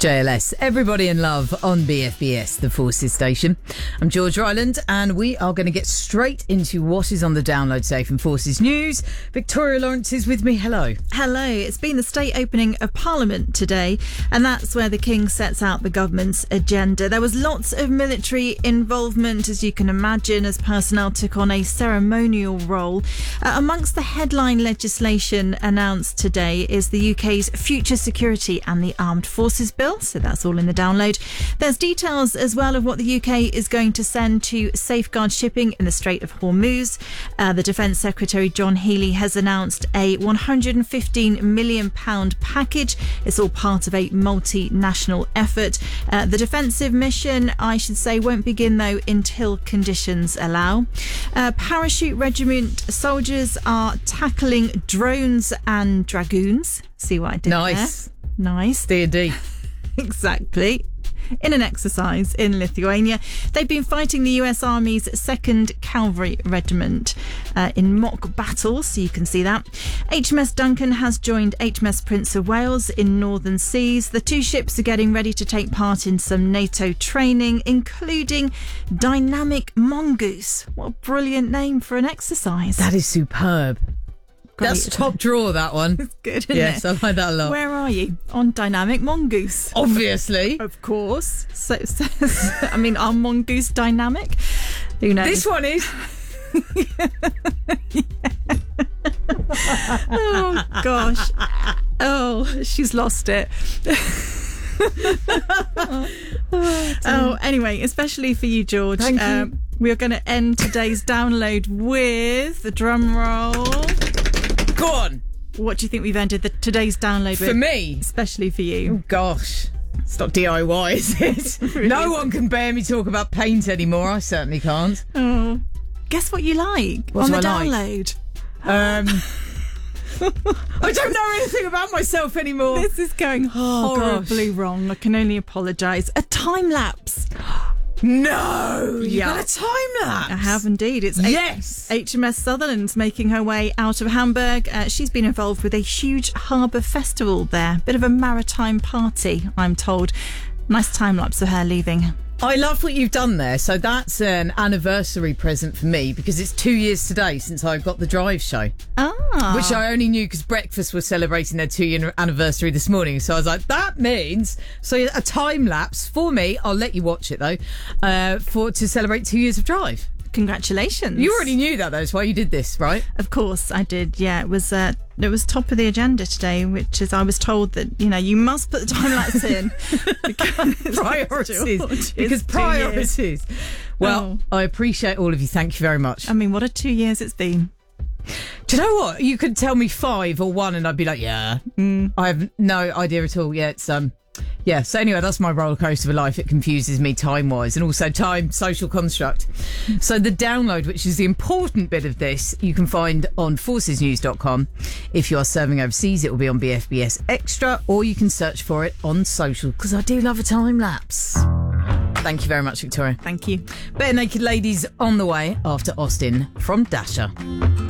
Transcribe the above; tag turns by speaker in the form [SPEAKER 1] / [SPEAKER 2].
[SPEAKER 1] JLS, Everybody in Love on BFBS, the Forces station. I'm George Ryland, and we are going to get straight into what is on the download today from Forces News. Victoria Lawrence is with me. Hello.
[SPEAKER 2] Hello. It's been the state opening of Parliament today, and that's where the King sets out the government's agenda. There was lots of military involvement, as you can imagine, as personnel took on a ceremonial role. Amongst the headline legislation announced today is the UK's Future Security and the Armed Forces Bill. So that's all in the download. There's details as well of what the UK is going to send to safeguard shipping in the Strait of Hormuz. The Defence Secretary John Healey has announced a £115 million package. It's all part of a multinational effort. The defensive mission, I should say, won't begin though until conditions allow. Parachute Regiment soldiers are tackling drones and dragoons. See what I did
[SPEAKER 1] Nice.
[SPEAKER 2] there? Nice.
[SPEAKER 1] D&D.
[SPEAKER 2] Exactly. In an exercise in Lithuania. They've been fighting the US Army's 2nd Cavalry Regiment in mock battles, so you can see that. HMS Duncan has joined HMS Prince of Wales in Northern Seas. The two ships are getting ready to take part in some NATO training, including Dynamic Mongoose. What a brilliant name for an exercise.
[SPEAKER 1] That is superb.
[SPEAKER 2] Great.
[SPEAKER 1] That's top drawer, that one.
[SPEAKER 2] It's good, isn't
[SPEAKER 1] Yes,
[SPEAKER 2] it?
[SPEAKER 1] I like that a lot.
[SPEAKER 2] Where are you? On Dynamic Mongoose.
[SPEAKER 1] Obviously.
[SPEAKER 2] Of course. So I mean, are Mongoose dynamic? Who knows?
[SPEAKER 1] This one is.
[SPEAKER 2] Oh, gosh. Oh, she's lost it. Anyway, especially for you, George.
[SPEAKER 1] Thank you.
[SPEAKER 2] We are going to end today's download with the drum roll.
[SPEAKER 1] Go on.
[SPEAKER 2] What do you think we've ended today's download with?
[SPEAKER 1] For me.
[SPEAKER 2] Especially for you.
[SPEAKER 1] Oh, gosh. It's not DIY, is it?
[SPEAKER 2] Really
[SPEAKER 1] No
[SPEAKER 2] isn't.
[SPEAKER 1] one can bear me talk about paint anymore. I certainly can't.
[SPEAKER 2] Oh. Guess what you like
[SPEAKER 1] What
[SPEAKER 2] on
[SPEAKER 1] do
[SPEAKER 2] the
[SPEAKER 1] I like?
[SPEAKER 2] download?
[SPEAKER 1] I don't know anything about myself anymore.
[SPEAKER 2] This is going horribly wrong. I can only apologise. A time lapse.
[SPEAKER 1] No! You've
[SPEAKER 2] Yeah.
[SPEAKER 1] got a time lapse.
[SPEAKER 2] I have indeed. It's
[SPEAKER 1] Yes.
[SPEAKER 2] HMS Sutherland's making her way out of Hamburg. She's been involved with a huge harbour festival there. Bit of a maritime party, I'm told. Nice time lapse of her leaving.
[SPEAKER 1] I love what you've done there. So that's an anniversary present for me because it's 2 years today since I got the Drive show, which I only knew because Breakfast was celebrating their 2-year anniversary this morning. So I was like, that means a time lapse for me. I'll let you watch it though, to celebrate 2 years of Drive.
[SPEAKER 2] Congratulations.
[SPEAKER 1] You already knew that though. That's why you did this, right?
[SPEAKER 2] Of course I did. Yeah, it was top of the agenda today, which is I was told that, you must put the time lapse in.
[SPEAKER 1] Because priorities. Well, I appreciate all of you. Thank you very much.
[SPEAKER 2] I mean, what a 2 years it's been.
[SPEAKER 1] Do you know what? You could tell me 5 or 1 and I'd be like, yeah. I have no idea at all. Yeah, it's yeah, so anyway, that's my roller coaster of a life. It confuses me time-wise and also time, social construct. So the download, which is the important bit of this, you can find on forcesnews.com. If you are serving overseas, it will be on BFBS Extra, or you can search for it on social, because I do love a time lapse. Thank you very much, Victoria.
[SPEAKER 2] Thank you.
[SPEAKER 1] Bare Naked Ladies on the way after Austin from Dasher.